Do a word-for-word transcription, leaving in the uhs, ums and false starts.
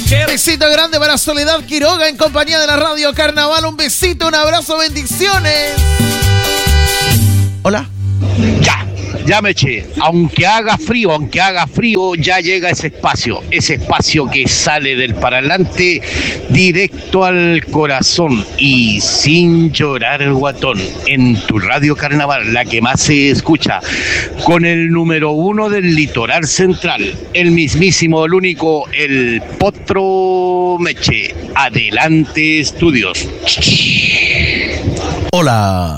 Besito grande para Soledad Quiroga en compañía de la Radio Carnaval. Un besito, un abrazo, bendiciones. Hola. Ya, ya me eché. Aunque haga frío, aunque haga frío, ya llega ese espacio. Ese espacio que sale del parlante directo al corazón y sin llorar el guatón. En tu Radio Carnaval, la que más se escucha. Con el número uno del litoral central. El mismísimo, el único, el Potro Meche. Adelante, estudios. Hola.